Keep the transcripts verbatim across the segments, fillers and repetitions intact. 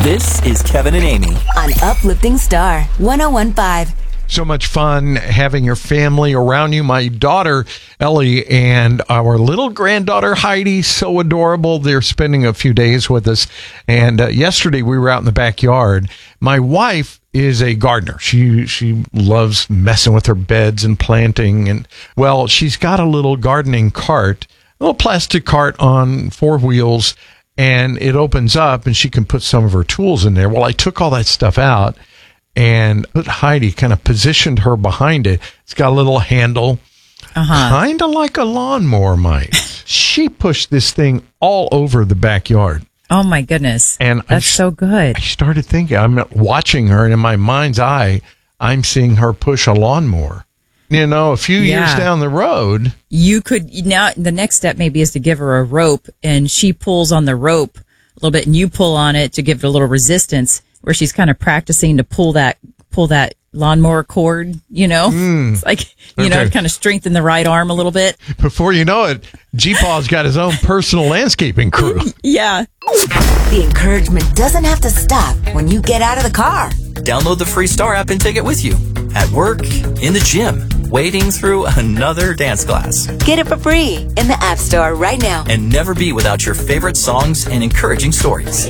This is Kevin and Amy on Uplifting Star one oh one point five. So much fun having your family around you. My daughter, Ellie, and our little granddaughter, Heidi, so adorable. They're spending a few days with us. And uh, yesterday we were out in the backyard. My wife is a gardener. She she loves messing with her beds and planting. And, well, she's got a little gardening cart, a little plastic cart on four wheels, and it opens up and she can put some of her tools in there. Well, I took all that stuff out and put Heidi, kind of positioned her behind it. It's got a little handle, uh-huh. kind of like a lawnmower might. She pushed this thing all over the backyard. Oh, my goodness. And That's I, so good. I started thinking, I'm watching her, and in my mind's eye, I'm seeing her push a lawnmower. You know, a few yeah. years down the road. You could, now the next step maybe is to give her a rope, and she pulls on the rope a little bit, and you pull on it to give it a little resistance, where she's kind of practicing to pull that pull that lawnmower cord, you know? Mm. It's like, you okay. know, kind of strengthen the right arm a little bit. Before you know it, G-Paw's got his own personal landscaping crew. Yeah. The encouragement doesn't have to stop when you get out of the car. Download the free Star app and take it with you. At work, in the gym, wading through another dance class. Get it for free in the App Store right now. And never be without your favorite songs and encouraging stories.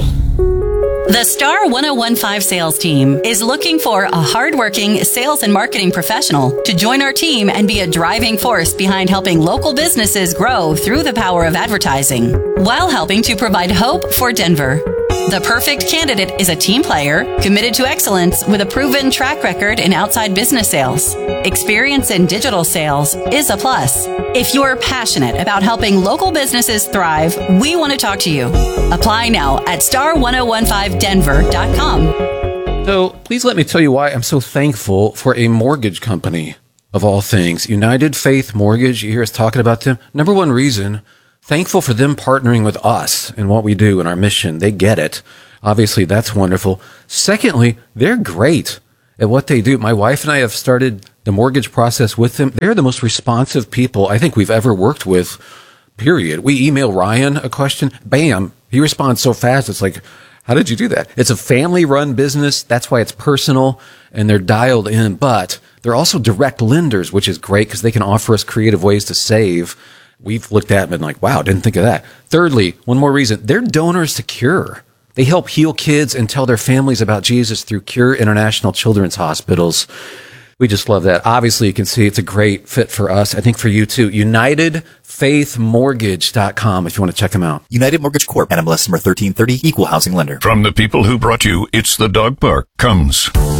The Star one oh one point five sales team is looking for a hardworking sales and marketing professional to join our team and be a driving force behind helping local businesses grow through the power of advertising, while helping to provide hope for Denver. The perfect candidate is a team player, committed to excellence with a proven track record in outside business sales. Experience in digital sales is a plus. If you're passionate about helping local businesses thrive, we want to talk to you. Apply now at star one oh one five denver dot com. So please let me tell you why I'm so thankful for a mortgage company, of all things. United Faith Mortgage, you hear us talking about them. Number one reason, thankful for them partnering with us in what we do and our mission. They get it. Obviously, that's wonderful. Secondly, they're great at what they do. My wife and I have started the mortgage process with them. They're the most responsive people I think we've ever worked with, period. We email Ryan a question, bam, he responds so fast. It's like, how did you do that? It's a family-run business. That's why it's personal, and they're dialed in. But they're also direct lenders, which is great because they can offer us creative ways to save. We've looked at them and like, wow, didn't think of that. Thirdly, one more reason, they're donors to Cure. They help heal kids and tell their families about Jesus through Cure International Children's Hospitals. We just love that. Obviously, you can see it's a great fit for us. I think for you too. United Faith Mortgage dot com if you want to check them out. United Mortgage Corp. N M L S number thirteen thirty, Equal Housing Lender. From the people who brought you It's the Dog Park comes